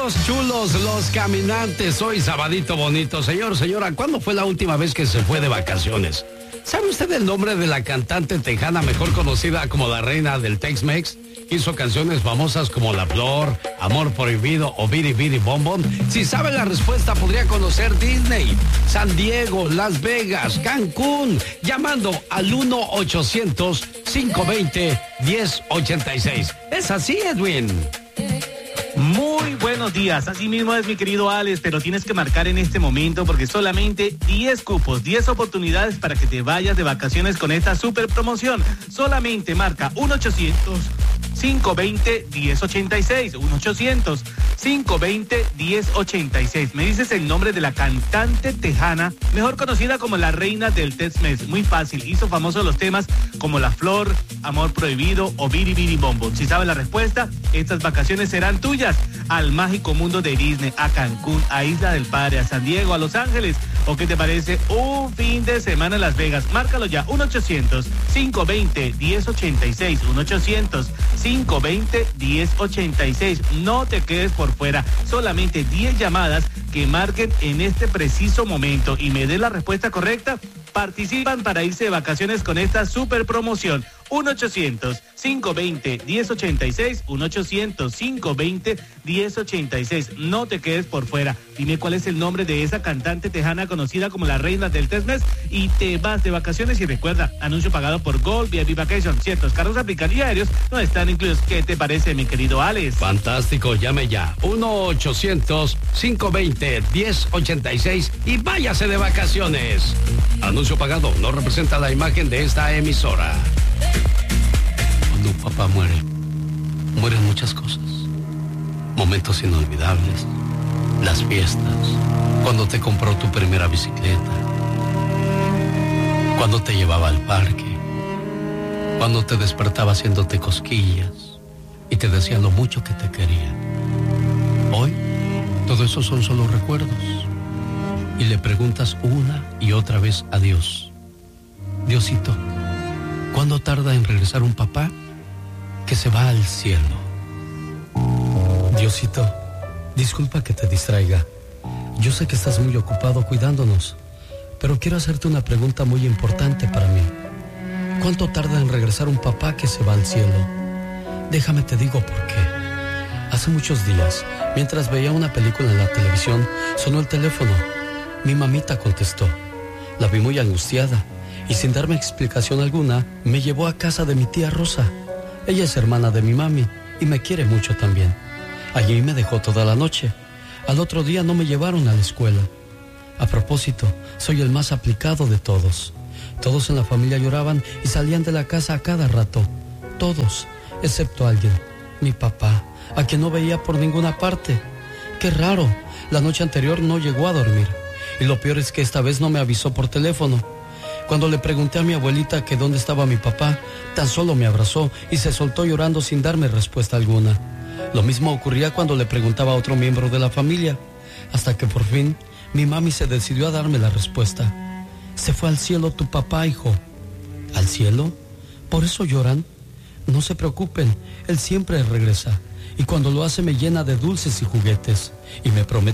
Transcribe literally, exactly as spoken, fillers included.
Los chulos, los caminantes, hoy sabadito bonito. Señor, señora, ¿cuándo fue la última vez que se fue de vacaciones? ¿Sabe usted el nombre de la cantante tejana mejor conocida como la reina del Tex-Mex? Hizo canciones famosas como La Flor, Amor Prohibido o Bidi Bidi Bom Bom. Si sabe la respuesta, podría conocer Disney, San Diego, Las Vegas, Cancún, llamando al uno ochocientos, cinco veinte, diez ochenta y seis. ¿Es así, Edwin? Muy buenos días, así mismo es, mi querido Alex, pero tienes que marcar en este momento porque solamente diez cupos, diez oportunidades para que te vayas de vacaciones con esta super promoción. Solamente marca uno ochocientos, cinco veinte, diez ochenta y seis, uno ochocientos, cinco veinte, diez ochenta y seis. Me dices el nombre de la cantante tejana, mejor conocida como la reina del Tex-Mex. Muy fácil, hizo famosos los temas como La Flor, Amor Prohibido o Bidi Bidi Bom Bom. Si sabes la respuesta, estas vacaciones serán tuyas al mágico mundo de Disney, a Cancún, a Isla del Padre, a San Diego, a Los Ángeles. ¿O qué te parece un fin de semana en Las Vegas? Márcalo ya, uno ochocientos, cinco veinte, diez ochenta y seis, uno ochocientos, cinco veinte, diez ochenta y seis. No te quedes por fuera, solamente diez llamadas que marquen en este preciso momento y me dé la respuesta correcta, participan para irse de vacaciones con esta super promoción. uno ochocientos, cinco veinte, diez ochenta y seis, uno ochocientos, cinco veinte, diez ochenta y seis. No te quedes por fuera. Dime cuál es el nombre de esa cantante tejana conocida como la reina del Tex-Mex y te vas de vacaciones. Y recuerda, anuncio pagado por Gold V I P Vacation. Ciertos carros aplican y aéreos no están incluidos. ¿Qué te parece, mi querido Alex? Fantástico, llame ya. uno ochocientos, cinco veinte, diez ochenta y seis y váyase de vacaciones. Anuncio pagado no representa la imagen de esta emisora. Cuando un papá muere, mueren muchas cosas. Momentos inolvidables, las fiestas, cuando te compró tu primera bicicleta, cuando te llevaba al parque, cuando te despertaba haciéndote cosquillas y te decía lo mucho que te quería. Hoy, todo eso son solo recuerdos. Y le preguntas una y otra vez a Dios: Diosito, ¿cuándo tarda en regresar un papá que se va al cielo? Diosito, disculpa que te distraiga. Yo sé que estás muy ocupado cuidándonos, pero quiero hacerte una pregunta muy importante para mí. ¿Cuánto tarda en regresar un papá que se va al cielo? Déjame te digo por qué. Hace muchos días, mientras veía una película en la televisión, sonó el teléfono. Mi mamita contestó. La vi muy angustiada y sin darme explicación alguna, me llevó a casa de mi tía Rosa. Ella es hermana de mi mami y me quiere mucho también. Allí me dejó toda la noche. Al otro día no me llevaron a la escuela. A propósito, soy el más aplicado de todos. Todos en la familia lloraban y salían de la casa a cada rato. Todos, excepto alguien, mi papá, a quien no veía por ninguna parte. Qué raro, la noche anterior no llegó a dormir. Y lo peor es que esta vez no me avisó por teléfono. Cuando le pregunté a mi abuelita que dónde estaba mi papá, tan solo me abrazó y se soltó llorando sin darme respuesta alguna. Lo mismo ocurría cuando le preguntaba a otro miembro de la familia, hasta que por fin mi mami se decidió a darme la respuesta. Se fue al cielo tu papá, hijo. ¿Al cielo? ¿Por eso lloran? No se preocupen, él siempre regresa. Y cuando lo hace me llena de dulces y juguetes. Y me promete